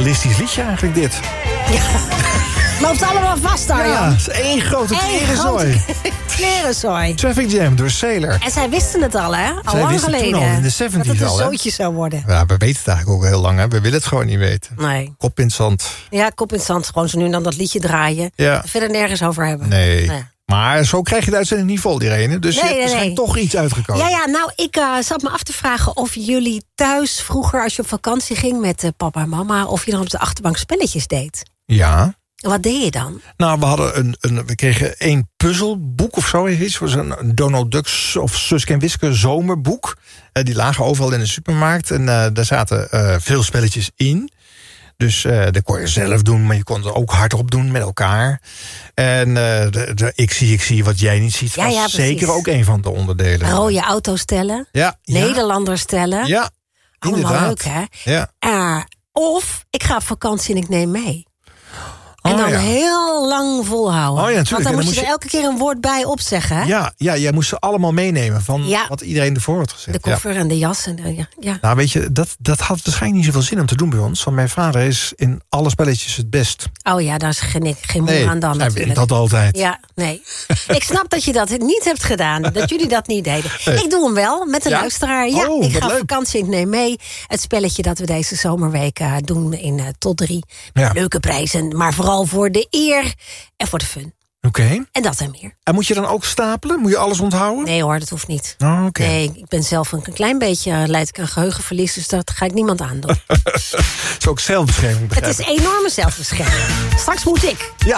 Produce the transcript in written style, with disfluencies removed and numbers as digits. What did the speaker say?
surrealistisch liedje eigenlijk dit. Ja. Loopt allemaal vast, Arjan. Ja, het is één grote klerenzooi. Klerenzooi. Traffic Jam door Sailor. En zij wisten het al, hè? Al Zij lang wisten geleden. toen al, in de 70's dat het een al, hè? zootje zou worden. Ja, we weten het eigenlijk ook heel lang, hè. We willen het gewoon niet weten. Nee. Kop in het zand. Ja, kop in het zand. Gewoon zo nu en dan dat liedje draaien. Ja. Verder nergens over hebben. Nee. Nou ja. Maar zo krijg je de uitzending niet vol, Irene. Dus Nee, er schijnt toch iets uitgekomen. Ja, nou, ik zat me af te vragen of jullie thuis vroeger, als je op vakantie ging met papa en mama, of je dan op de achterbank spelletjes deed. Ja. Wat deed je dan? Nou, we kregen 1 puzzelboek of zo. Iets was een Donald Ducks of Suske en Wiske zomerboek. Die lagen overal in de supermarkt. En daar zaten veel spelletjes in. Dus dat kon je zelf doen, maar je kon het ook hardop doen met elkaar. En ik zie wat jij niet ziet, was ja, zeker ook een van de onderdelen. Rode auto's tellen. Ja. Nederlanders tellen. Ja, allemaal inderdaad. leuk, hè? Ja. Of ik ga op vakantie en ik neem mee. En dan ja. heel lang volhouden. Oh ja, natuurlijk. Want dan En dan moest je er elke keer een woord bij opzeggen, hè? Ja, jij moest ze allemaal meenemen van wat iedereen ervoor had gezet. De koffer en de jas. Ja. Nou, weet je, dat had waarschijnlijk niet zoveel zin om te doen bij ons. Want mijn vader is in alle spelletjes het best. Oh ja, daar is geen moer aan dan hij natuurlijk. wint dat altijd. Ja, nee. Ik snap dat je dat niet hebt gedaan. Dat jullie dat niet deden. Nee. Ik doe hem wel met een luisteraar. Ja, ik ga op vakantie, ik neem mee. Het spelletje dat we deze zomerweek doen in tot 3. Ja. Leuke prijzen, maar vooral voor de eer en voor de fun. Oké. En dat en meer. En moet je dan ook stapelen? Moet je alles onthouden? Nee hoor, dat hoeft niet. Oh, oké. Nee, ik ben zelf een klein beetje, leid ik aan geheugenverlies, dus dat ga ik niemand aandoen. Dat is ook zelfbescherming, begrijp ik. Het is enorme zelfbescherming. Straks moet ik. Ja.